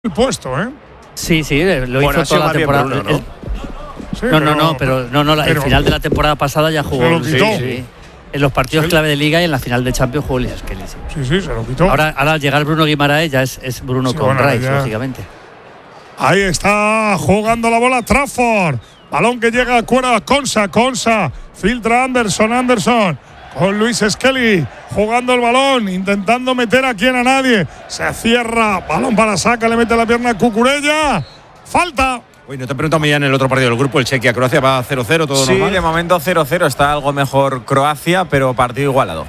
el puesto, ¿eh? Sí, lo hizo toda la temporada. Bruno, ¿no? Sí, el final de la temporada pasada ya jugó. Se lo quitó. Sí. En los partidos clave de Liga y en la final de Champions jugó Elias Kelly. Sí, se lo quitó. Ahora al llegar Bruno Guimaraes ya es Bruno con Rice, lógicamente. Ahí está jugando la bola Trafford. Balón que llega a cuerda Consa. Filtra Anderson. Con Luis Skelly jugando el balón, intentando meter a quien a nadie. Se cierra, balón para Saka, le mete la pierna a Cucurella. Falta. Uy, no te preguntamos ya en el otro partido del grupo, el Chequia-Croacia va 0-0, todo sí, normal. Sí, de momento 0-0, está algo mejor Croacia, pero partido igualado.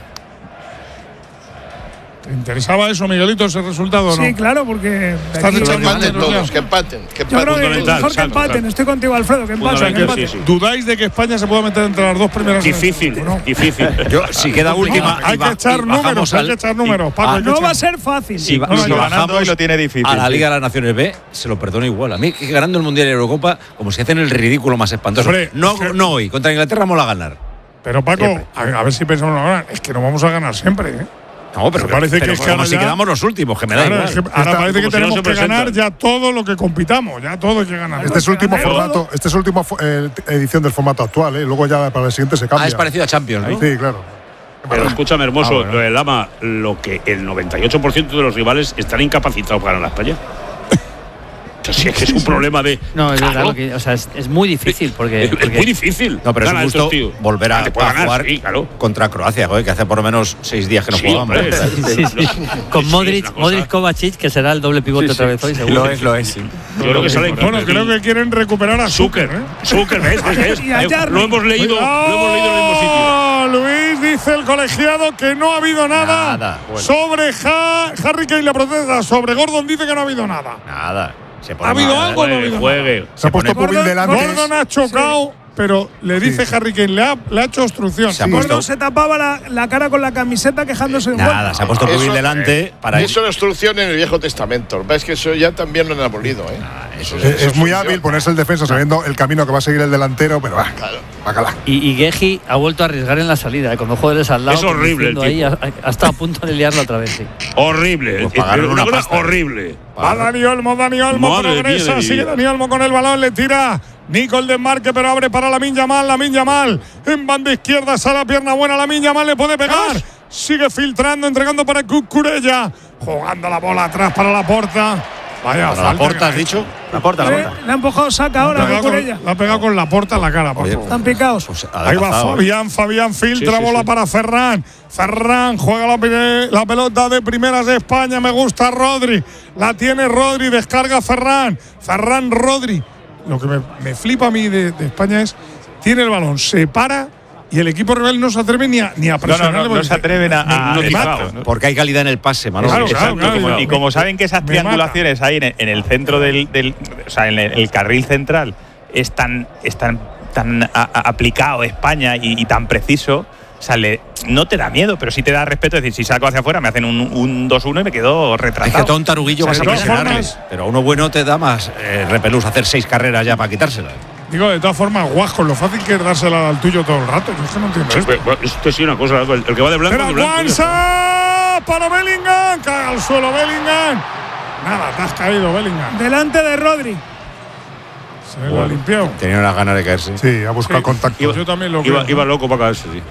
¿Te interesaba eso, Miguelito, ese resultado o no? Sí, claro, porque… Estás que empaten todos, que empaten. Yo creo que mejor que empaten, estoy contigo, Alfredo, que empaten. Sí. ¿Dudáis de que España se pueda meter entre las dos primeras? Difícil. Yo, si queda última… Hay que echar números, Paco. No va a ser fácil. Si bajamos lo tiene difícil, a la Liga de las Naciones B, se lo perdono igual. A mí, que ganando el Mundial y la Eurocopa, como si hacen el ridículo más espantoso. Hombre, no hoy, contra Inglaterra vamos a ganar. Pero Paco, a ver si pensamos ahora, es que no vamos a ganar siempre, ¿eh? No, pero parece que como si quedamos los últimos, que me da igual. Ahora parece que tenemos que ganar ya todo lo que compitamos, ya todo hay que ganar. Este es último formato, edición del formato actual, ¿eh? Luego ya para el siguiente se cambia. Es parecido a Champions, ¿no? Sí, claro. Pero escúchame, hermoso, lo de Lama, lo que el 98% de los rivales están incapacitados para ganar a España. Si es que es un problema de… No, es verdad, es muy difícil porque… Es muy difícil. No, pero es un gusto volver a jugar contra Croacia, que hace por lo menos 6 días que no jugamos. Con Modric Kovacic, que será el doble pivote otra vez hoy, seguro. Lo es. Yo creo que sale. Bueno, creo que quieren recuperar a Zucker, ¿eh? Zucker, ¿ves? Lo hemos leído en el mismo sitio. Luis dice el colegiado que no ha habido nada. Sobre Harry Kane la protesta. Sobre Gordon dice que no ha habido nada. Nada. ¿Ha habido algo o no ha habido nada? Se ha puesto Pubil delante. Gordon ha chocado, pero le dice Harry Kane, le ha hecho obstrucción. Gordon se tapaba la cara con la camiseta quejándose de un gol. Nada, se ha puesto Pubil delante para eso es obstrucción en el Viejo Testamento. Es que eso ya también lo han abolido, ¿eh? Es muy hábil ponerse el defensa sabiendo el camino que va a seguir el delantero, pero bacala. Y Gueji ha vuelto a arriesgar en la salida, con los jugadores al lado. Es horrible el tipo. Ahí, ha estado a punto de liarlo otra vez, sí. Horrible. Una pasta horrible. Va Dani Olmo progresa, sigue Dani Olmo con el balón, le tira Nico el desmarque, pero abre para Lamine Yamal, en banda izquierda sale la pierna buena, Lamine Yamal le puede pegar, sigue filtrando, entregando para Cucurella, jugando la bola atrás para Laporta. Vaya, ¿para Laporta has dicho? Laporta. Le ha empujado Saka ahora Cucurella. La ha pegado con Laporta en la cara. Están picados. Pues ahí va Fabián filtra bola para Ferran juega la pelota de primeras de España, me gusta Rodri, la tiene Rodri, descarga Ferran Rodri. Lo que me flipa a mí de España es, tiene el balón, se para y el equipo rival no se atreve ni a presionar. No se atreven a porque hay calidad en el pase, Manolo. Claro, y como saben que esas triangulaciones ahí en el centro o sea, en el carril central es tan aplicado España y tan preciso, o sea, no te da miedo, pero sí te da respeto. Es decir, si salgo hacia afuera me hacen un 2-1 y me quedo retratado. Es que todo un taruguillo vas a presionarles, pero a uno bueno te da más repelús hacer 6 carreras ya para quitársela. Digo, de todas formas, Guasco, lo fácil que es dársela al tuyo todo el rato. Yo es que no entiendo esto. Esto sí una cosa, el que va de blanco. Pero Guanza para Bellingham, cae al suelo Bellingham. Nada, te has caído, Bellingham. Delante de Rodri. Se lo ha limpiado. Tenía unas ganas de caerse. Sí, ha buscado contacto. Yo también lo iba loco para caerse, sí.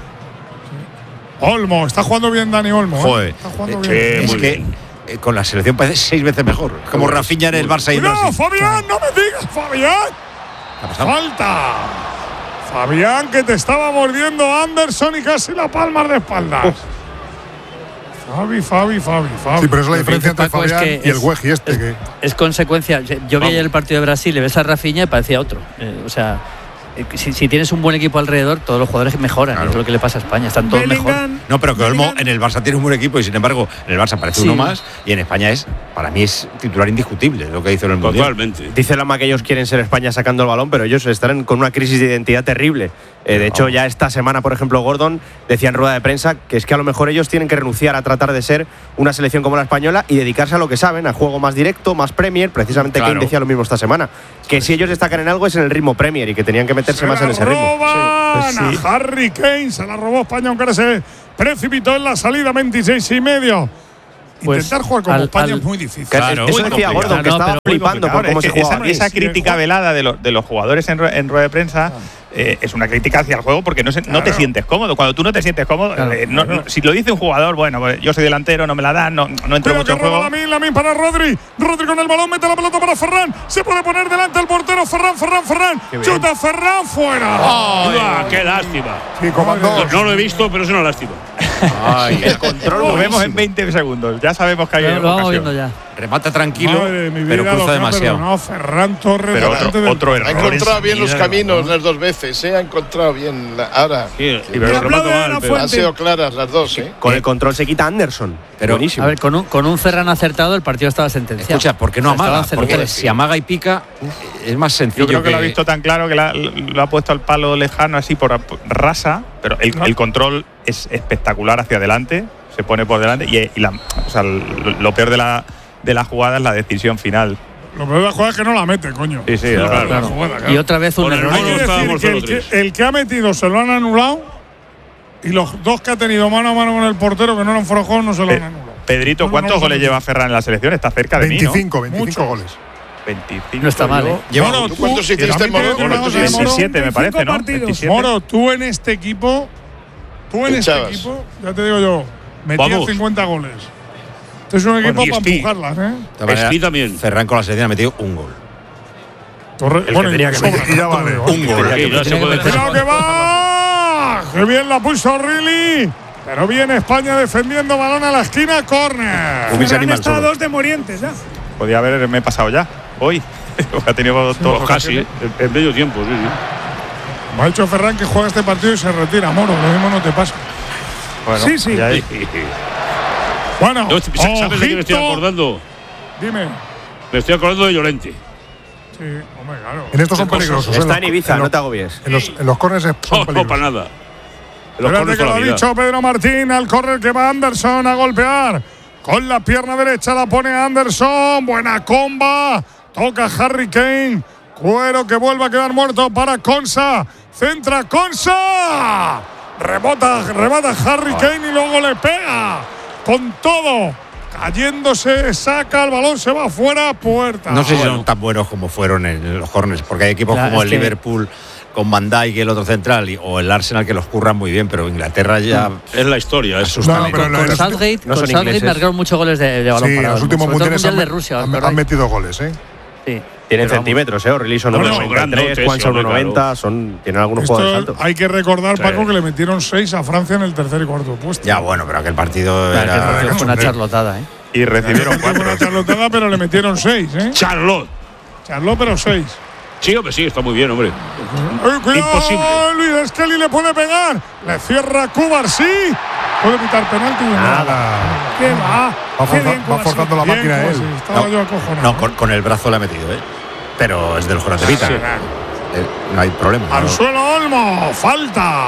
Olmo, está jugando bien Dani Olmo. Joder. Está jugando bien. Es que con la selección parece 6 veces mejor. Como Rafinha en el Barça y el Brasil. ¡No, Fabián! ¡No me digas, Fabián! ¡Falta! Fabián, que te estaba mordiendo Anderson y casi la palma de espaldas. Fabi. Sí, pero es la diferencia entre Fabián y el Gueji Es consecuencia. Yo vi ayer el partido de Brasil, le ves a Rafinha y parecía otro. O sea, si tienes un buen equipo alrededor, todos los jugadores mejoran. Claro. Es lo que le pasa a España, están todos mejor. No, pero que Olmo en el Barça tiene un buen equipo y sin embargo en el Barça parece uno más y en España para mí es titular indiscutible lo que hizo en el Mundial. Totalmente. Dice Lama que ellos quieren ser España sacando el balón, pero ellos estarán con una crisis de identidad terrible. De hecho, ya esta semana, por ejemplo, Gordon decía en rueda de prensa que es que a lo mejor ellos tienen que renunciar a tratar de ser una selección como la española y dedicarse a lo que saben, a juego más directo, más Premier. Precisamente Kane decía lo mismo esta semana, que si ellos destacan en algo es en el ritmo Premier y que tenían que meterse más en ese ritmo. A Harry Kane se la robó España, aunque se precipitó en la salida, 26 y medio. intentar jugar como España es muy difícil. Claro, eso decía Gordon, que estaba flipando por cómo se jugaba. Esa crítica velada de los jugadores en rueda de prensa es una crítica hacia el juego porque no te sientes cómodo. Cuando tú no te sientes cómodo, si lo dice un jugador, bueno, pues yo soy delantero, no me la dan, no entro mucho en juego. Lamin para Rodri. Rodri con el balón, mete la pelota para Ferran. Se puede poner delante el portero. Ferran. Chuta Ferran, fuera. ¡Qué lástima! Sí, comandó. No lo he visto, pero es una lástima. El control lo vemos en 20 segundos. Ya sabemos que hay lo vamos viendo ya. Remata tranquilo, pero cruza demasiado. No, Ferran Torres. Pero otro error. Ha encontrado bien los caminos las dos veces, ha encontrado bien. Ahora. Sí, pero remata mal. Han sido claras las dos, Con el control se quita Anderson. Pero, buenísimo. A ver, con un Ferran acertado el partido estaba sentenciado. Escucha, ¿por qué no amaga? Porque si amaga y pica, es más sencillo. Yo creo que lo ha visto tan claro que lo ha puesto al palo lejano, así por rasa, pero el control es espectacular hacia adelante, se pone por delante lo peor de la jugada es la decisión final. Lo peor de la jugada es que no la mete, coño. Sí, claro. Y otra vez un error. Hay que decir que el que ha metido se lo han anulado y los dos que ha tenido mano a mano con el portero que no eran fuera de juego no se lo han anulado. Pedrito, ¿cuántos goles lleva Ferran en la selección? Está cerca de 25 mí, goles. 25. No está mal, ¿eh? Moro, ¿cuántos hiciste, Moro? 27 me parece, ¿no? 27. Moro, tú en este equipo, ya te digo yo, metías 50 goles. Este es un equipo para empujarlas, ¿eh? Espi también. Ferran con la selección ha metido un gol. Tenía que meter, y ya vale. Un gol. ¡Cuidado que va! ¡Qué bien la puso Rilly! Pero viene España defendiendo balón a la esquina, córner. Ferran está a 2 de Morientes ya. Podía haberme pasado ya, hoy. Ha tenido todos casi, en medio tiempo, sí. Me ha dicho Ferran que juega este partido y se retira, Moro. Lo mismo no te pasa. Bueno, sí. Bueno, ¿sabes de qué me estoy acordando? Dime. Me estoy acordando de Llorente. Sí, hombre, claro. En estos son peligrosos. Está en Ibiza, no te agobies. En los córneres son peligrosos. No, para nada. Espérate que lo ha dicho Pedro Martín al córner que va Anderson a golpear. Con la pierna derecha la pone Anderson. Buena comba. Toca Harry Kane. Cuero que vuelve a quedar muerto para Konsa. Centra Konsa. Rebota Harry Kane y luego le pega. Con todo. Cayéndose, saca el balón, se va fuera, puerta. No sé si son tan buenos como fueron en los corners, porque hay equipos como el Liverpool con Van Dijk y el otro central o el Arsenal que los curran muy bien, pero Inglaterra ya es la historia. Asusta. Con Southgate marcaron muchos goles de balón parado. Sí, los últimos mundiales de Rusia, han metido goles, ¿eh? Sí. Tienen centímetros, O'Reilly son 1,93, Juan son 1,90, tienen algunos jugadores altos. Hay que recordar, Paco, que le metieron 6 a Francia en el tercer y cuarto puesto. Ya, bueno, pero aquel partido era una charlotada, ¿eh? Y recibieron 4. Una charlotada, pero le metieron 6, ¿eh? Charlotte, pero 6. Sí, hombre, sí, está muy bien, hombre. Cuidado, imposible. Luis Skelly le puede pegar. Le cierra Cubarsí. Puede quitar penalti. Nada. ¿Qué va? Va forzando la máquina él. Estaba yo acojonado. No, con el brazo le ha metido, ¿eh? Pero es de los que evita. No hay problema. Al suelo Olmo. Falta.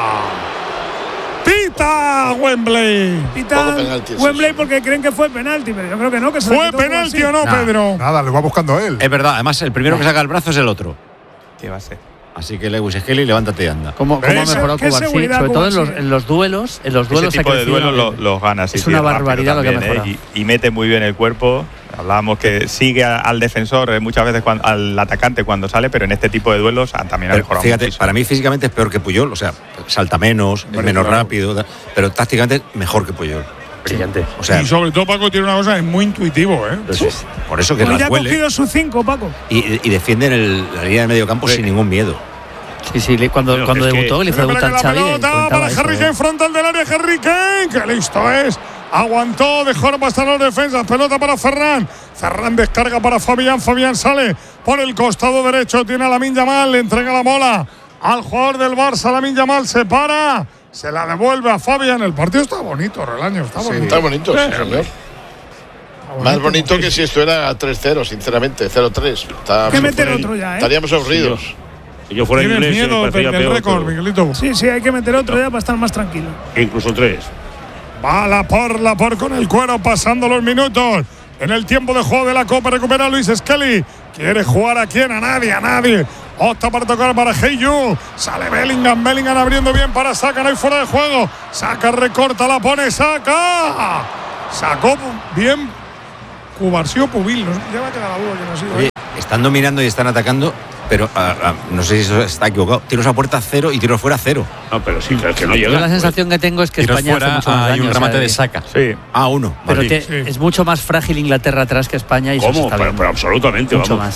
Pita Wembley. Pita Wembley porque creen que fue penalti, pero yo creo que no. Que se ¿Fue penalti o no, Pedro? Nada, lo va buscando él. Es verdad, además el primero que saca el brazo es el otro. ¿Qué va a ser? Así que Lewis Skelly, levántate y anda. ¿Cómo ha mejorado Cubarsí? Sobre todo en los duelos. Ese tipo de duelos los gana. Es una barbaridad lo que ha mejorado. Y mete muy bien el cuerpo. Hablábamos que sigue al defensor muchas veces al atacante cuando sale, pero en este tipo de duelos también ha mejorado. Fíjate, muchísimo. para mí físicamente es peor que Puyol, o sea, salta menos, es menos rápido, pero tácticamente mejor que Puyol. Brillante. O sea, y sobre todo Paco tiene una cosa, es muy intuitivo, ¿eh? Por eso que pues ya ha huele, cogido su 5, Paco. y defienden la línea de medio campo sin ningún miedo. Sí, cuando debutó, le hizo debutar Xavi. Para Harry Kane, frontal del área, Harry Kane, que listo es. Aguantó, dejó pasar los defensas. Pelota para Ferran. Ferran descarga para Fabián. Fabián sale por el costado derecho. Tiene a Lamine Yamal. Le entrega la bola al jugador del Barça. Lamine Yamal se para. Se la devuelve a Fabián. El partido está bonito, Relaño. Está bonito. Está bonito, sí, señor. Más bonito que si esto era 3-0, sinceramente. 0-3. Hay que meter otro ya, ¿eh? Estaríamos aburridos. Si yo fuera inglés, miedo del récord, Miguelito. Sí, hay que meter otro ya para estar más tranquilo. Incluso 3. Va Laporte con el cuero, pasando los minutos. En el tiempo de juego de la Copa recupera Luis Skelly. ¿Quiere jugar a quién? A nadie. Opta para tocar para Heyu. Sale Bellingham abriendo bien para Saka. No hay fuera de juego. Saka recorta, la pone Saka. Sacó bien Cubarsí Pubil. Ya va a quedar la duda que no ha sido. Oye, están dominando y están atacando, pero no sé si eso está equivocado. Tiros a puerta 0 y tiros fuera 0. No, pero sí, es que no Yo llega. la sensación que tengo es que Tiros España hace fuera, mucho más hay daño, un remate de Saka. Sí. Uno. Pero Madrid. es mucho más frágil Inglaterra atrás que España y eso se ¿Cómo? está Pero viendo. absolutamente, mucho vamos. más.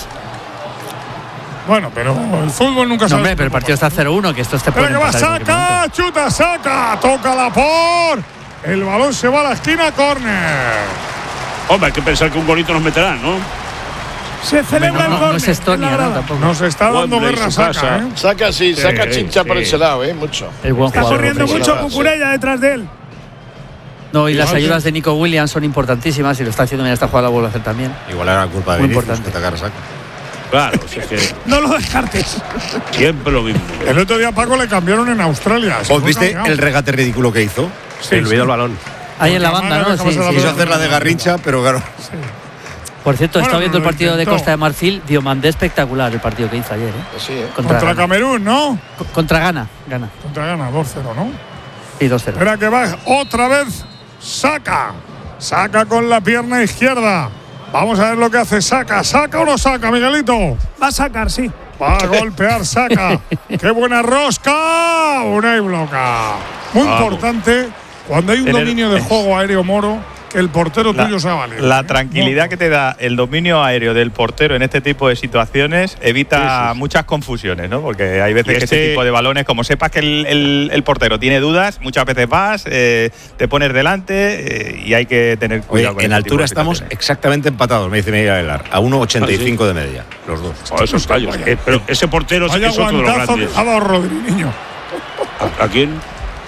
Bueno, pero el fútbol nunca No, sabe. hombre, pero el partido está 0-1, que esto te Pero puede que va, pasar en cualquier Saka, momento. chuta, Saka, toca la por. El balón se va a la esquina, córner. Hombre, hay que pensar que un golito nos meterán, ¿no? Se celebra el No córner. es Estonia, en la ¿no? grada. Tampoco. Nos está dando Wembley, guerra su casa. Saka, ¿eh? Saca, sí, saca chincha por ese lado, mucho. El buen Está jugador. corriendo ofensivo. mucho Cucurella detrás de él. No, y las Igual ayudas de Nico Williams son importantísimas y lo está haciendo bien esta jugada, la vuelve a hacer también. Igual era culpa de Muy Vinicius importante. que atacara Saka. Claro, si es que No lo descartes. siempre lo mismo. El otro día a Paco le cambiaron en Australia. Se ¿Os fue viste cambiado. el regate ridículo que hizo? Sí, olvidó sí. el balón. Ahí en la Porque banda, Amara ¿no? dejaba Sí, esa sí. Quiso hacer la de Garrincha, pero claro. Por cierto, he Bueno, estado viendo el lo partido de intentó. Costa de Marfil. Diomandé espectacular el partido que hizo ayer. Sí, Contra Contra Ghana. Camerún, ¿no? Contra Ghana. Contra Ghana, 2-0, ¿no? Y 2-0. Espera que va otra vez Saka. Saka con la pierna izquierda. Vamos a ver lo que hace Saka. ¿Saca o no saca, Miguelito? Va a sacar, sí. Va a golpear Saka. ¡Qué buena rosca! Una y bloca. Muy Vamos. importante cuando hay un Tener- dominio de juego aéreo, Moro, que el portero tuyo sea válido. La tranquilidad que te da el dominio aéreo del portero en este tipo de situaciones evita muchas confusiones, ¿no? Porque hay veces Y que ese tipo de balones, como sepas que el portero tiene dudas, muchas veces vas, te pones delante y hay que tener Oye, cuidado con en ese tipo altura de estamos situaciones. exactamente empatados, me dice Miguel Aguilar, a 1,85 de media, los dos. Oh, esos callos. Pero ese portero sí que Vaya es otro de los guantazo que grandes. ha dado Rodri, niño. ¿A quién?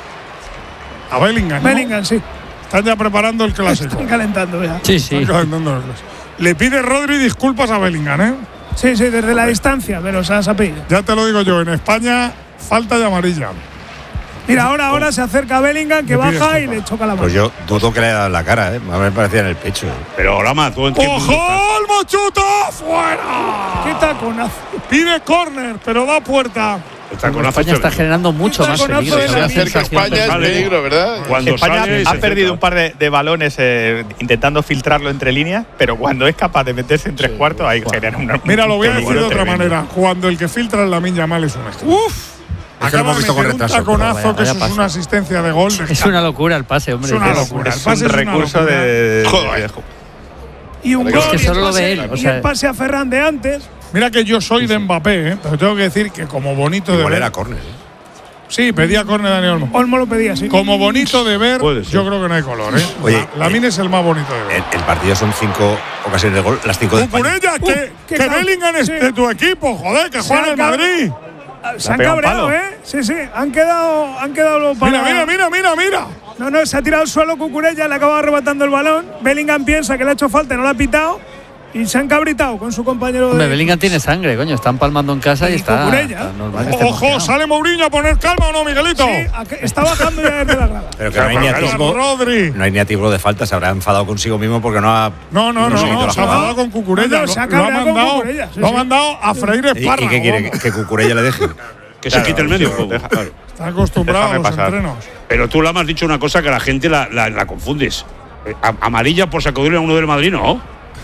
A Bellingham, ¿no? Bellingham, sí. Están ya preparando el clásico. Están calentando ya. Sí, sí. Están calentando el clásico. Le pide Rodri disculpas a Bellingham, ¿eh? Sí, sí, desde la distancia, pero se ha sapillo. Ya te lo digo yo, en España falta de amarilla. Mira, ahora se acerca a Bellingham, que Le pide baja y disculpas. le choca la mano. Pues yo dudo que le haya dado en la cara, ¿eh? A mí me parecía en el pecho. Pero Lama, tú en qué mundo ¡Ojo! estás? ¡El mochuto! ¡Fuera! ¡Qué taconazo! Pide córner, pero da puerta. Está con España está generando mucho más taconazo peligro. de Se la acerca España, es Sale. peligro, ¿verdad? Cuando España sale, ha se perdido acerca. un par de balones intentando filtrarlo entre líneas, pero cuando es capaz de meterse en tres cuartos, ahí genera una. Mira, lo voy a decir de peligro otra tremendo. manera. Cuando el que filtra en Lamine Yamal es un estrella. Es que lo Acaba hemos de visto con meter un retraso. taconazo, pero que eso vaya es una asistencia de gol. Es una locura el pase, hombre. Es una Es- locura. El Es pase un es una recurso locura. de. Joder. Y un Es gol. que y el solo lo pase- ve él, o y sea- el pase a Ferran de antes. Mira que yo soy de Mbappé, ¿eh? Pero tengo que decir que como bonito de Igual ver. era córner, ¿eh? Sí, pedía córner Dani Olmo. Olmo lo pedía, sí. Como bonito de ver, Puede ser. yo creo que no hay color, ¿eh? Oye, Lamine es el más bonito de ver. El partido son 5 ocasiones de gol, las 5 de España. Cucurella, que qué que ca- Bellingham es sí. de tu equipo, joder, que juega en el acaba- Madrid. Se han pegado un cabreado, palo. ¿eh? Sí, sí. Han quedado los Mira, mira. No, se ha tirado al suelo Cucurella, le acaba arrebatando el balón. Bellingham piensa que le ha hecho falta y no lo ha pitado. Y se han cabritado con su compañero Hombre, de. Bellingham tiene sangre, coño. Está empalmando en casa y Y está. Cucurella. Está normal que esté Ojo, emocionado. sale Mourinho a poner calma o no, Miguelito. Sí, está bajando ya desde la grada. Pero que no hay ni Claro, atisbo. Rodri. No hay ni atisbo de falta, se habrá enfadado consigo mismo porque no ha. No, seguido la se ha jugada. mandado con Cucurella. No, se ha Lo ha cabreado con mandado, Cucurella, sí, lo ha sí. mandado a freír ¿Y espárragos. qué quiere? vamos. ¿Que Cucurella le deje? Que se quite el medio. Claro. Está acostumbrado a Déjame los pasar. entrenos. Pero tú, Lama, has dicho una cosa que la gente la confundes. Amarilla por sacudirle a uno del Madrid, ¿no?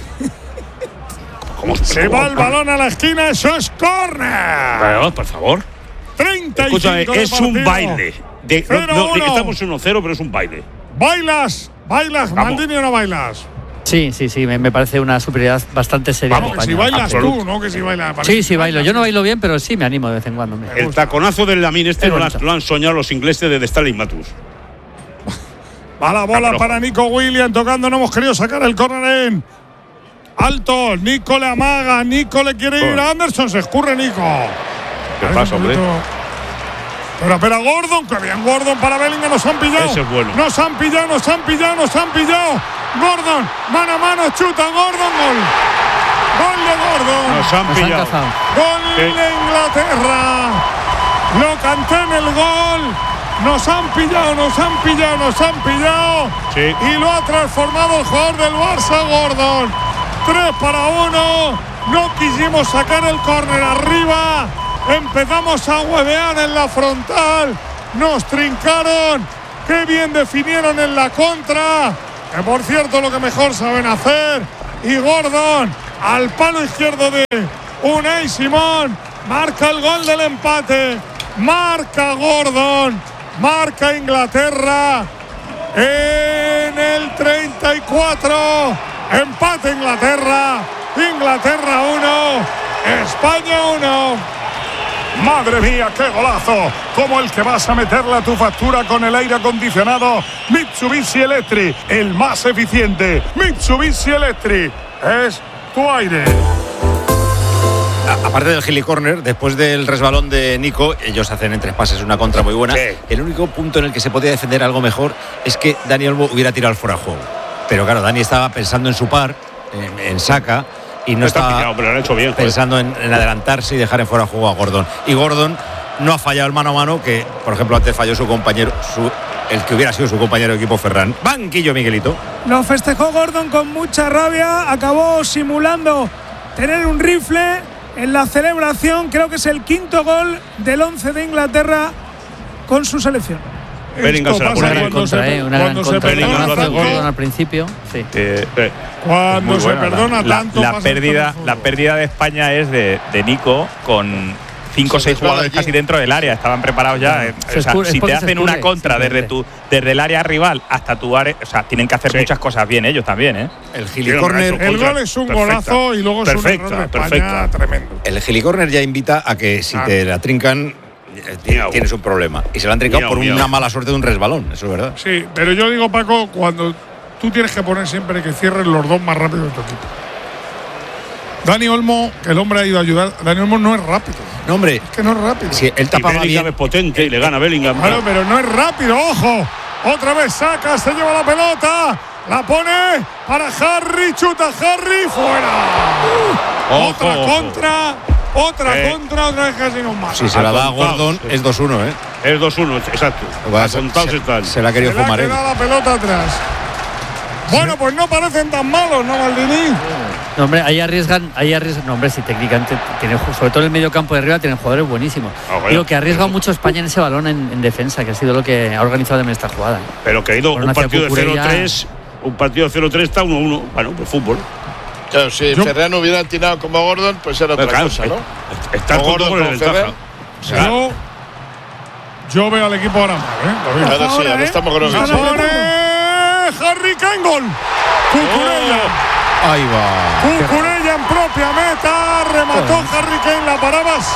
¿Cómo Se va el balón a la esquina, eso es córner. Pero, por favor. 35 Escúchame, de es un partido. baile. De, no, 0-1. estamos 1-0, pero es un baile. ¿Bailas? Vamos. ¿Maldini o no bailas? Sí, me parece una superioridad bastante seria. Vamos, de que si España. bailas absoluto. tú, no que si bailas. Sí, bailo. Yo no bailo bien, pero sí me animo de vez en cuando. hombre. El taconazo del Lamine este Es no bonito. lo han soñado los ingleses de Stanley Matus. Va la bola Pero- para Nico Williams tocando, no hemos querido sacar el córner en alto. Nico le amaga, Nico le quiere ir a Anderson, se escurre Nico. ¿Qué Parece pasa, un hombre? poquito- Espera, Gordon, que bien Gordon para Bellingham, nos han pillado. Ese es bueno. Nos han pillado. Gordon, mano a mano, chuta, Gordon, gol. Gol de Gordon. Nos han Nos han pillado. cazado. Gol Sí. de Inglaterra. Lo canté en el gol. Nos han pillado. Sí. Y lo ha transformado el jugador del Barça, Gordon. 3-1. No quisimos sacar el córner arriba. Empezamos a huevear en la frontal. Nos trincaron. Qué bien definieron en la contra. que por cierto lo que mejor saben hacer. Y Gordon al palo izquierdo de Unai Simón. Marca el gol del empate. Marca Gordon. Marca Inglaterra en el 34. Empate Inglaterra. Inglaterra 1. España 1. Madre mía, qué golazo, como el que vas a meterle a tu factura con el aire acondicionado Mitsubishi Electric, el más eficiente. Mitsubishi Electric es tu aire. Aparte del gilicorner, después del resbalón de Nico, ellos hacen en 3 pases una contra muy buena. Sí. El único punto en el que se podía defender algo mejor es que Dani Olmo hubiera tirado el fuera de juego. Pero claro, Dani estaba pensando en su par, en Saka, y no estaba pillado, pero lo han hecho bien, pensando en adelantarse y dejar en fuera de juego a Gordon. Y Gordon no ha fallado el mano a mano, que por ejemplo antes falló su compañero, el que hubiera sido su compañero de equipo, Ferran. Banquillo, Miguelito. Lo festejó Gordon con mucha rabia, acabó simulando tener un rifle en la celebración. Creo que es el 5º gol del 11 de Inglaterra con su selección. Bellingham se la pone una gran contra de Gordon al principio. Sí. Cuando se perdona tanto. La pérdida de España es de Nico con 5 o 6 jugadores casi dentro del área. Estaban preparados ya. O sea, si te hacen una contra desde el área rival hasta tu área, o sea, tienen que hacer muchas cosas bien ellos también, El gilicorner. El gol es un golazo y luego es un error de España tremendo. El gilicorner ya invita a que si te la trincan, tienes un problema. Y se la han trincado por una mala suerte de un resbalón, eso es verdad. Sí, pero yo digo, Paco, cuando tú tienes que poner siempre que cierren los dos más rápidos de tu equipo. Dani Olmo, que el hombre ha ido a ayudar. Dani Olmo no es rápido. No, hombre. Es que no es rápido. Sí, él tapaba Bellingham bien. es potente y le gana Bellingham. Claro, pero no es rápido, ojo. Otra vez saca, se lleva la pelota. La pone para Harry, chuta Harry, fuera. Otra contra. Otra vez casi nos mata. Si se la da a Gordon, es 2-1, Es 2-1, exacto. Se la ha querido fumar. Se la pelota atrás. Bueno, pues no parecen tan malos, ¿no, Maldini? No, hombre, ahí arriesgan. No, hombre, si técnicamente tiene, sobre todo en el medio campo de arriba, tienen jugadores buenísimos. Digo que ha arriesgado mucho España en ese balón en defensa, que ha sido lo que ha organizado también esta jugada. Pero que ha ido un partido de 0-3, un partido de 0-3 está 1-1. Bueno, pues fútbol. Claro, si Ferran hubiera tirado como Gordon, pues era otra cosa, ¿no? Está Gordon con el ventaja. Yo veo al equipo ahora mal, Ahora sí, ahora estamos con los Harry Kane, gol. Cucurella. Ahí va. Cucurella en propia meta. Remató Harry Kane. La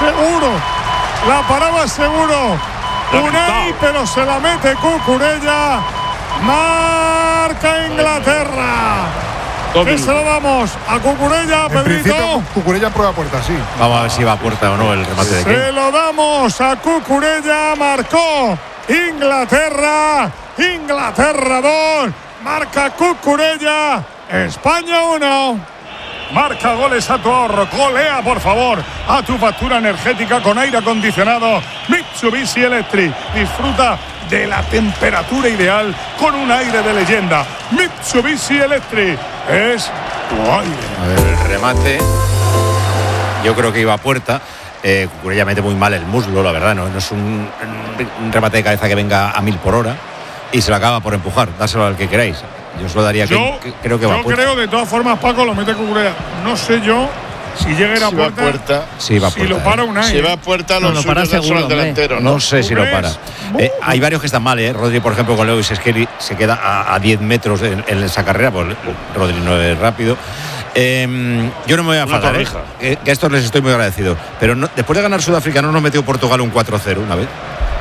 paraba seguro. Unai, pero se la mete Cucurella. Marca Inglaterra. ¿Qué se lo damos a Cucurella, Pedrito? Cucurella prueba puerta, sí. Vamos a ver si va a puerta o no el remate de Kane. Se lo damos a Cucurella. Marcó Inglaterra 2, marca Cucurella, España 1. Marca goles a tu ahorro, golea por favor a tu factura energética con aire acondicionado Mitsubishi Electric. Disfruta de la temperatura ideal con un aire de leyenda. Mitsubishi Electric es tu aire. A ver, el remate, yo creo que iba a puerta. Cucurella mete muy mal el muslo, la verdad, no es un remate de cabeza que venga a 1000 por hora y se lo acaba por empujar, dárselo al que queráis. Yo os lo daría, creo que va a puerta. Yo creo, de todas formas, Paco, lo mete Cucurella. No sé yo si llega a ir a puerta. Sí, va a puerta. Si lo para Unai. Si va a puerta, lo para seguro al delantero. No sé si lo para. Hay varios que están mal, Rodri, por ejemplo, con Lewis Skelly se queda a 10 metros en esa carrera, pues Rodri no es rápido. Yo no me voy a enfadar, que a estos les estoy muy agradecido, pero después de ganar Sudáfrica no nos metió Portugal un 4-0 una vez.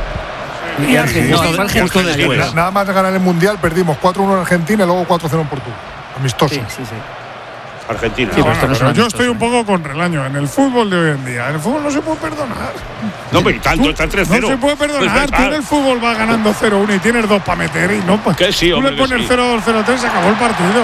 Nada más de ganar el Mundial perdimos 4-1 en Argentina y luego 4-0 en Portugal. Amistoso. Sí. Argentina. Sí, pero yo estoy un poco con Relaño en el fútbol de hoy en día. En el fútbol no se puede perdonar. No, pero tanto, está 3-0. No se puede perdonar. Tú en el fútbol vas ganando 0-1 y tienes 2 para meter y no. Que sí, tú le pones 0-2, 0-3, se acabó el partido.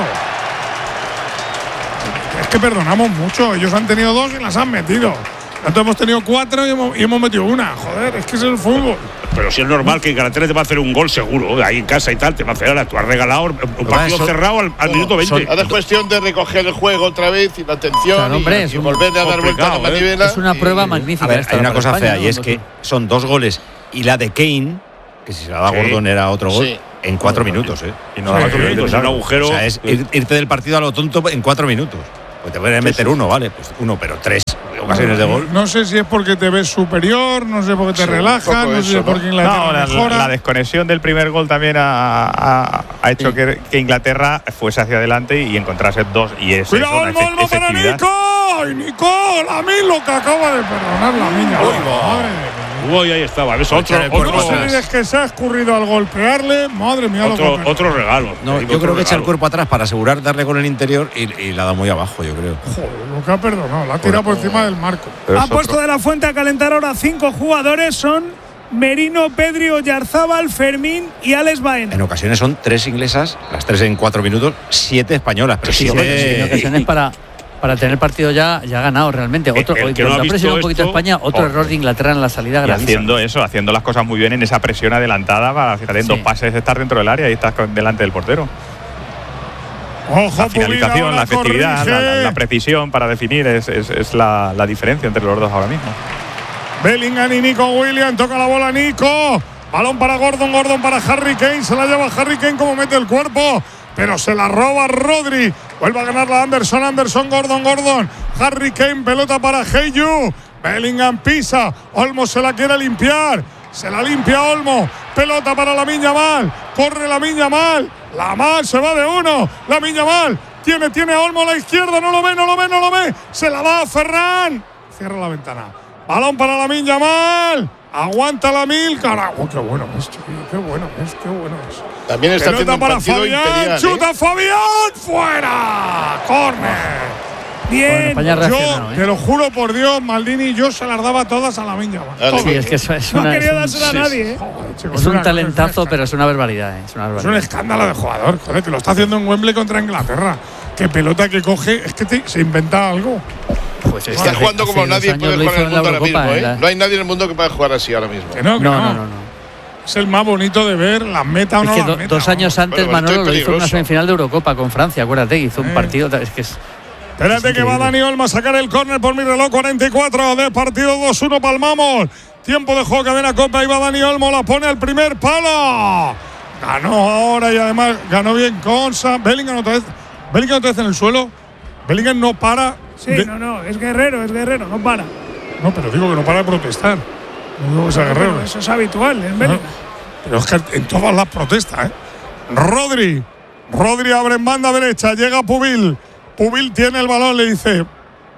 Es que perdonamos mucho. Ellos han tenido 2 y las han metido. Nosotros hemos tenido 4 y hemos metido 1. Joder, es que es el fútbol. Pero si es normal que Inglaterra te va a hacer un gol seguro, ahí en casa y tal, te va a hacer. Tú has regalado un partido cerrado al minuto 20. Ahora es cuestión de recoger el juego otra vez y la atención y volver a dar vuelta a la manivela. Es una prueba magnífica. A ver, hay una cosa fea y es que son 2 goles y la de Kane, que si se la da Gordon era otro gol. En 4 minutos, ¿eh? Y no 4 minutos, un agujero. O sea, es irte del partido a lo tonto en 4 minutos. Pues te pueden meter uno, vale, pues uno, pero 3 ocasiones de gol. No sé si es porque te ves superior, no sé por qué te relajas, no sé si es porque Inglaterra mejora. La desconexión del primer gol también ha hecho que Inglaterra fuese hacia adelante y encontrase dos. Y es ¡cuidado, Olmo para Nico! ¡Ay, Nico! A mí lo que acaba de perdonar la niña. Madre mía. Uy, ahí estaba. ¿Ves? Otro es que se ha escurrido al golpearle. Madre mía, otro regalo. No, yo creo que echa el cuerpo atrás para asegurar darle con el interior y la da muy abajo, yo creo. Joder, lo que ha perdonado. La ha tirado por encima del marco. Ha puesto de la Fuente a calentar ahora 5 jugadores. Son Merino, Pedri, Oyarzábal, Fermín y Alex Baena. En ocasiones son 3 inglesas, las 3 en 4 minutos, 7 españolas. Pero sí, en ocasiones para tener partido ya ganado realmente. Otro que no ha presionado un poquito España, otro error de Inglaterra en la salida gravísimo. Haciendo las cosas muy bien en esa presión adelantada para, fíjate, en 2 pases estar dentro del área y estás delante del portero. Ojo, la finalización, la efectividad, la precisión para definir es la diferencia entre los dos ahora mismo. Bellingham y Nico Williams, toca la bola Nico. Balón para Gordon para Harry Kane, se la lleva Harry Kane como mete el cuerpo, pero se la roba Rodri. Vuelve a ganar la Anderson, Gordon. Harry Kane, pelota para Heyu. Bellingham pisa, Olmo se la quiere limpiar. Se la limpia Olmo. Pelota para Lamine Yamal. Corre Lamine Yamal. Yamal se va de uno. Lamine Yamal tiene a Olmo a la izquierda. No lo ve. Se la da a Ferran. Cierra la ventana. Balón para Lamine Yamal. Aguanta Lamine. Carajo, qué bueno es, qué bueno es. También está haciendo un partido Fabián, imperial. Chuta Fabián. Fuera. Córner. Bien, yo te lo juro por Dios, Maldini, yo se las daba todas a Lamine Yamal. Sí, es que es no quería dársela a nadie. Joder, chicos, es un talentazo, pero es una barbaridad. Es un escándalo de jugador, joder, que lo está haciendo en Wembley contra Inglaterra. Qué pelota que coge, es que se inventa algo. Pues está jugando como nadie puede jugar en el mundo ahora mismo, ¿eh? No hay nadie en el mundo que pueda jugar así ahora mismo. No. Es el más bonito de ver, las meta o no las meta. 2 años antes Manolo lo hizo en una semifinal de Eurocopa con Francia, acuérdate, hizo un partido, es que es… Espérate que va Dani Olmo a sacar el córner por mi reloj, 44 de partido, 2-1 palmamos. Tiempo de juego, cadena Copa, y va Dani Olmo, la pone al primer palo. Ganó ahora y además ganó bien Consa. Bellingham otra vez en el suelo. Bellingham no para. Sí, no, es guerrero, no para. No, pero digo que no para de protestar. No digo que sea guerrero. Eso es habitual en Bellingham. Pero es que en todas las protestas, Rodri abre en banda derecha, llega Pubil tiene el balón, le dice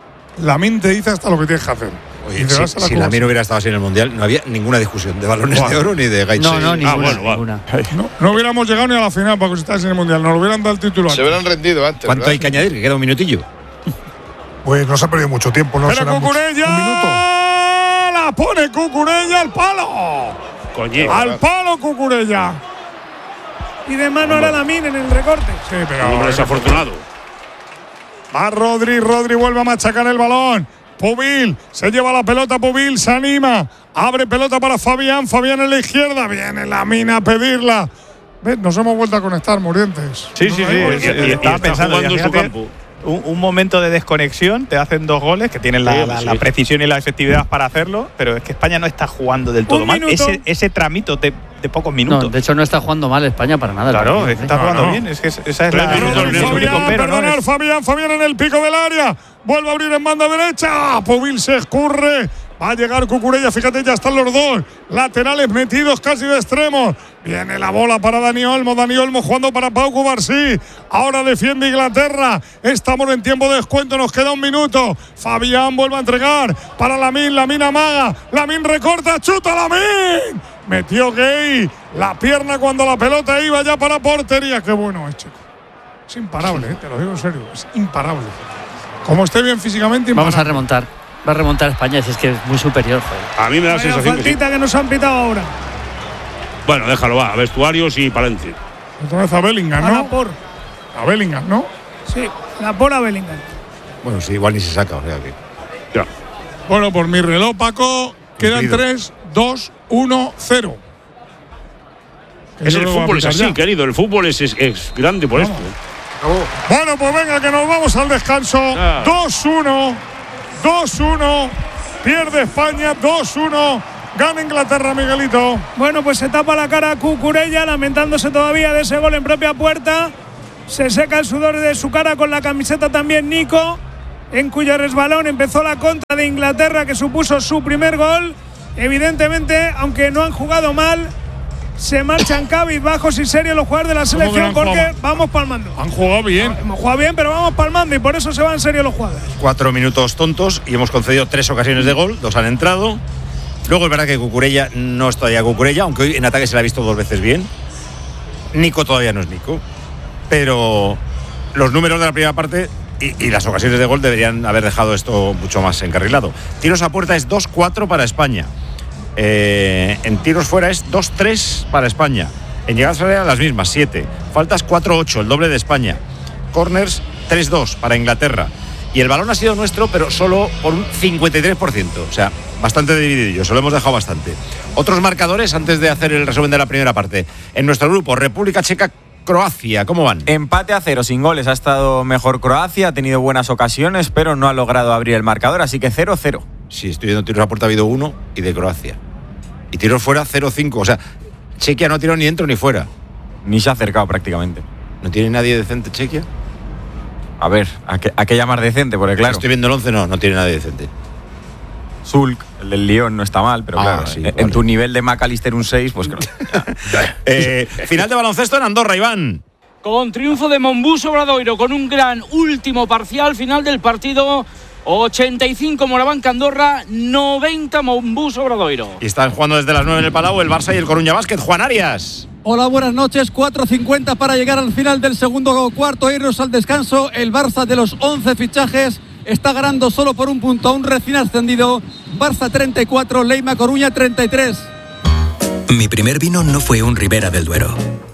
Lamine te dice hasta lo que tienes que hacer. Oye, si Lamine hubiera estado así en el Mundial, no había ninguna discusión de balones de oro ni de Gaitse. Ninguna. No hubiéramos llegado ni a la final para que estés en el Mundial, nos lo hubieran dado el título. Se hubieran rendido antes. ¿Cuánto hay que añadir? Que queda un minutillo. Pues no se ha perdido mucho tiempo, ¿no? Pero Cucurella, un minuto. La pone Cucurella al palo. Coño. Al palo Cucurella. Y de mano ahora Lamine en el recorte. Sí, pero un hombre desafortunado. Va Rodri vuelve a machacar el balón. Pubil se lleva la pelota, Pubil se anima, abre pelota para Fabián en la izquierda, viene Lamine a pedirla. ¿Ves? Nos hemos vuelto a conectar, Murientes. Sí. Y estaba pensando en su campo. Un momento de desconexión, te hacen 2 goles que tienen la precisión y la efectividad para hacerlo, pero es que España no está jugando del todo mal. Ese tramito de pocos minutos. No, de hecho no está jugando mal España para nada. Claro, está jugando bien. Es que esa es Fabián en el pico del área. Vuelve a abrir en banda derecha. Pubil se escurre. Va a llegar Cucurella, fíjate, ya están los dos laterales metidos casi de extremos. Viene la bola para Dani Olmo jugando para Pau Cubarsí. Ahora defiende Inglaterra. Estamos en tiempo de descuento, nos queda 1 minuto. Fabián vuelve a entregar para Lamine amaga. Lamine recorta, chuta Lamine. Metió Gay la pierna cuando la pelota iba ya para portería. Qué bueno es, chico. Es imparable, te lo digo en serio, es imparable. Como esté bien físicamente, imparable. Vamos a remontar. Va a remontar España, si es que es muy superior. Joder. A mí me da la sensación faltita que nos han pitado ahora. Bueno, déjalo, va. Vestuarios y Palencia. Otra vez a Bellingham, ¿no? A Bellingham, ¿no? Sí, la por a Bellingham. Bueno, sí, igual ni se saca, o sea que… Ya. Bueno, por mi reloj, Paco, quedan 3, 2, 1, 0. Es el fútbol, es así, querido. El fútbol es grande por esto. Bueno, pues venga, que nos vamos al descanso. 2-1. Pierde España, 2-1. Gana Inglaterra, Miguelito. Bueno, pues se tapa la cara a Cucurella, lamentándose todavía de ese gol en propia puerta. Se seca el sudor de su cara con la camiseta también Nico, en cuyo resbalón empezó la contra de Inglaterra, que supuso su primer gol. Evidentemente, aunque no han jugado mal, se marchan cabizbajos y serios los jugadores de la selección porque vamos palmando. Han jugado bien. Hemos jugado bien, pero vamos palmando y por eso se van en serio los jugadores. 4 minutos tontos y hemos concedido 3 ocasiones de gol, 2 han entrado. Luego es verdad que Cucurella no es todavía Cucurella, aunque hoy en ataque se la ha visto 2 veces bien. Nico todavía no es Nico, pero los números de la primera parte y las ocasiones de gol deberían haber dejado esto mucho más encarrilado. Tiros a puerta es 2-4 para España. En tiros fuera es 2-3 para España. En llegadas al área las mismas, 7. Faltas 4-8, el doble de España. Corners 3-2 para Inglaterra. Y el balón ha sido nuestro, pero solo por un 53%. O sea, bastante dividido. Se lo hemos dejado bastante. Otros marcadores antes de hacer el resumen de la primera parte. En nuestro grupo, República Checa, Croacia, ¿cómo van? Empate a 0, sin goles. Ha estado mejor Croacia, ha tenido buenas ocasiones, pero no ha logrado abrir el marcador, así que 0-0. Sí, estoy viendo tiros a puerta, ha habido 1 y de Croacia. Y tiros fuera 0-5. O sea, Chequia no ha tirado ni dentro ni fuera. Ni se ha acercado prácticamente. ¿No tiene nadie decente Chequia? A ver, ¿a qué llamar decente? Porque claro, estoy viendo el 11, no tiene nadie decente. Zulk, el del Lyon, no está mal, pero claro, sí, en tu nivel de McAllister un 6, pues claro. Final de baloncesto en Andorra, Iván. Con triunfo de Mombús Obradoiro, con un gran último parcial final del partido. 85 Moraván Andorra, 90 Mombús Obradoiro. Y están jugando desde las 9 en el Palau el Barça y el Coruña Básquet. Juan Arias. Hola, buenas noches. 4:50 para llegar al final del segundo cuarto. Irnos al descanso. El Barça, de los 11 fichajes, está ganando solo por un punto a un recién ascendido. Barça 34, Leima Coruña 33. Mi primer vino no fue un Ribera del Duero.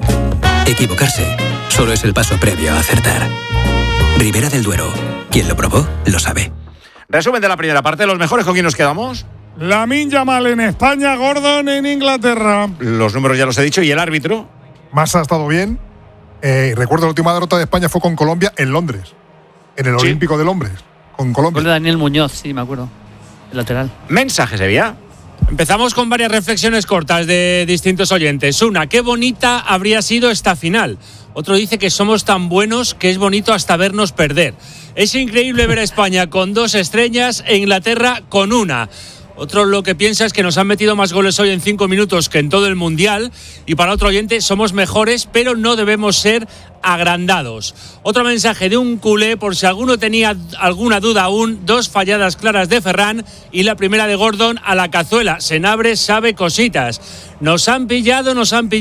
Equivocarse solo es el paso previo a acertar. Ribera del Duero. Quien lo probó, lo sabe. Resumen de la primera parte. ¿Los mejores con quién nos quedamos? Lamine Yamal en España, Gordon en Inglaterra. Los números ya los he dicho. ¿Y el árbitro? Massa ha estado bien. Recuerdo la última derrota de España fue con Colombia en Londres, en el Olímpico de Londres, con Colombia. Gol de Daniel Muñoz, sí, me acuerdo. El lateral. Mensaje, Sevilla. Empezamos con varias reflexiones cortas de distintos oyentes. Una, qué bonita habría sido esta final. Otro dice que somos tan buenos que es bonito hasta vernos perder. Es increíble ver a España con 2 estrellas e Inglaterra con 1. Otro lo que piensa es que nos han metido más goles hoy en 5 minutos que en todo el Mundial. Y para otro oyente, somos mejores, pero no debemos ser agrandados. Otro mensaje de un culé, por si alguno tenía alguna duda aún: 2 falladas claras de Ferran y la primera de Gordon a la cazuela. Senabre sabe cositas. ¿Nos han pillado?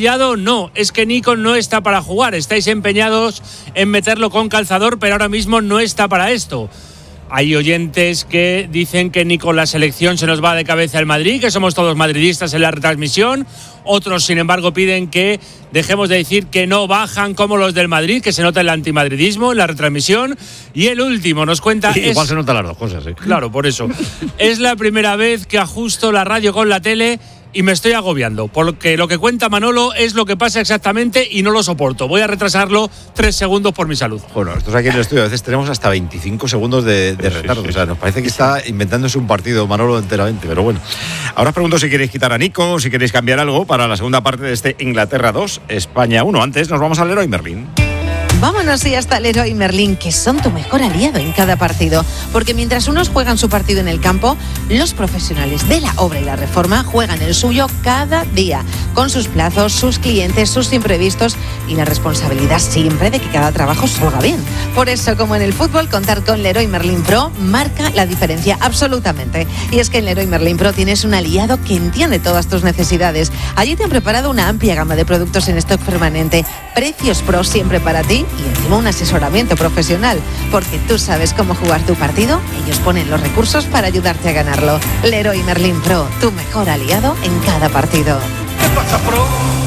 No, es que Nico no está para jugar. Estáis empeñados en meterlo con calzador, pero ahora mismo no está para esto. Hay oyentes que dicen que ni con la selección se nos va de cabeza el Madrid, que somos todos madridistas en la retransmisión. Otros, sin embargo, piden que dejemos de decir que no bajan como los del Madrid, que se nota el antimadridismo en la retransmisión. Y el último nos cuenta... Igual se notan las dos cosas, ¿eh? Claro, por eso. Es la primera vez que ajusto la radio con la tele y me estoy agobiando, porque lo que cuenta Manolo es lo que pasa exactamente y no lo soporto. Voy a retrasarlo 3 segundos por mi salud. Bueno, nosotros aquí en el estudio a veces tenemos hasta 25 segundos de retardo. O sea, nos parece que está inventándose un partido Manolo enteramente, pero bueno. Ahora os pregunto si queréis quitar a Nico o si queréis cambiar algo para la segunda parte de este Inglaterra 2, España 1. Antes nos vamos al Leroy Merlin. Vámonos y hasta Leroy Merlin, que son tu mejor aliado en cada partido. Porque mientras unos juegan su partido en el campo, los profesionales de la obra y la reforma juegan el suyo cada día, con sus plazos, sus clientes, sus imprevistos y la responsabilidad siempre de que cada trabajo salga bien. Por eso, como en el fútbol, contar con Leroy Merlin Pro marca la diferencia absolutamente. Y es que en Leroy Merlin Pro tienes un aliado que entiende todas tus necesidades. Allí te han preparado una amplia gama de productos en stock permanente, precios pro siempre para ti y encima un asesoramiento profesional, porque tú sabes cómo jugar tu partido, ellos ponen los recursos para ayudarte a ganarlo. Leroy Merlin Pro, tu mejor aliado en cada partido. ¿Qué pasa, Pro?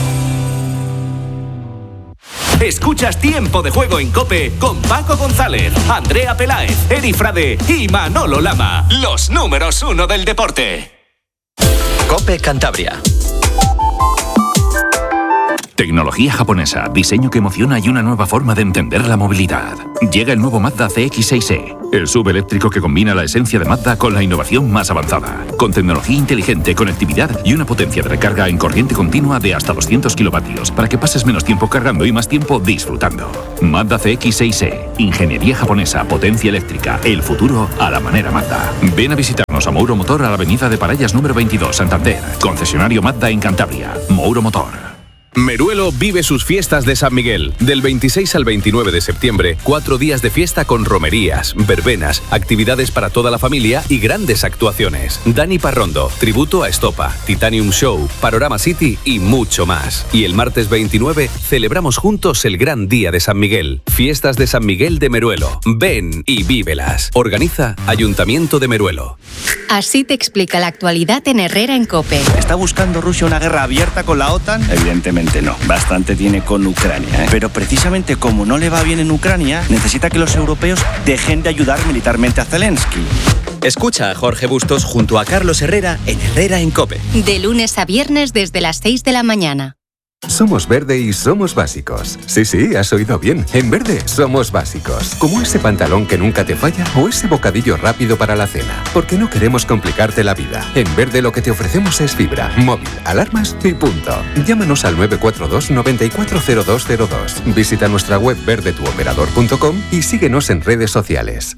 Escuchas Tiempo de Juego en COPE con Paco González, Andrea Peláez, Eri Frade y Manolo Lama, los números 1 del deporte. COPE Cantabria. Tecnología japonesa, diseño que emociona y una nueva forma de entender la movilidad. Llega el nuevo Mazda CX-6e, el SUV eléctrico que combina la esencia de Mazda con la innovación más avanzada. Con tecnología inteligente, conectividad y una potencia de recarga en corriente continua de hasta 200 kilovatios para que pases menos tiempo cargando y más tiempo disfrutando. Mazda CX-6e, ingeniería japonesa, potencia eléctrica, el futuro a la manera Mazda. Ven a visitarnos a Mouro Motor a la avenida de Parallas número 22, Santander. Concesionario Mazda en Cantabria. Mouro Motor. Meruelo vive sus fiestas de San Miguel. Del 26 al 29 de septiembre, 4 días de fiesta con romerías, verbenas, actividades para toda la familia y grandes actuaciones. Dani Parrondo, tributo a Estopa, Titanium Show, Panorama City y mucho más. Y el martes 29 celebramos juntos el gran día de San Miguel. Fiestas de San Miguel de Meruelo. Ven y vívelas. Organiza Ayuntamiento de Meruelo. Así te explica la actualidad en Herrera en COPE. ¿Está buscando Rusia una guerra abierta con la OTAN? Evidentemente no. Bastante tiene con Ucrania, ¿eh? Pero precisamente como no le va bien en Ucrania, necesita que los europeos dejen de ayudar militarmente a Zelensky. Escucha a Jorge Bustos junto a Carlos Herrera en Herrera en COPE. De lunes a viernes desde las 6 de la mañana. Somos Verde y somos básicos. Sí, has oído bien. En Verde somos básicos. Como ese pantalón que nunca te falla o ese bocadillo rápido para la cena. Porque no queremos complicarte la vida. En Verde lo que te ofrecemos es fibra, móvil, alarmas y punto. Llámanos al 942 940202. Visita nuestra web verdetuoperador.com y síguenos en redes sociales.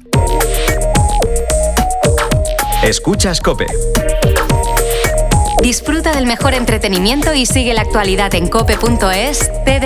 Escuchas COPE. Disfruta del mejor entretenimiento y sigue la actualidad en cope.es,